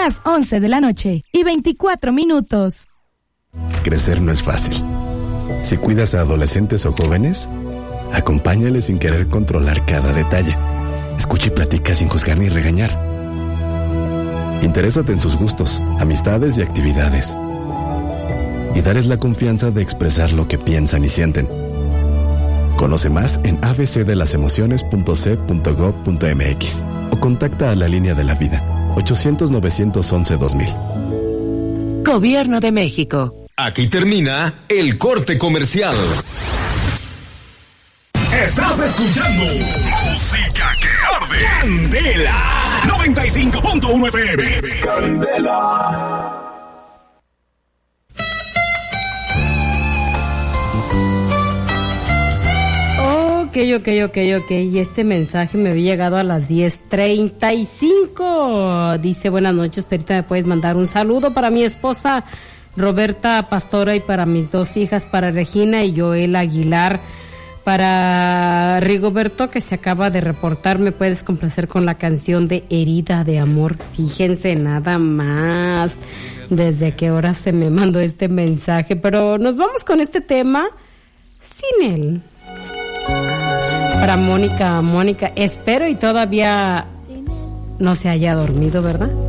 las 11 de la noche y 24 minutos. Crecer no es fácil. Si cuidas a adolescentes o jóvenes, acompáñales sin querer controlar cada detalle. Escucha y platica sin juzgar ni regañar. Interésate en sus gustos, amistades y actividades. Y darles la confianza de expresar lo que piensan y sienten. Conoce más en abcdelasemociones.c.gov.mx o contacta a la Línea de la Vida, 800-911-2000. Gobierno de México. Aquí termina el corte comercial. Estás escuchando Música que Arde. Candela 95.1 FM. Candela. Ok. Y este mensaje me había llegado a las 10:35. Dice: buenas noches, Perita, ¿me puedes mandar un saludo para mi esposa Roberta Pastora y para mis dos hijas, para Regina y Joel Aguilar? Para Rigoberto, que se acaba de reportar, ¿me puedes complacer con la canción de Herida de Amor? Fíjense nada más desde qué hora se me mandó este mensaje, pero nos vamos con este tema sin él. Para Mónica, espero y todavía no se haya dormido, ¿verdad?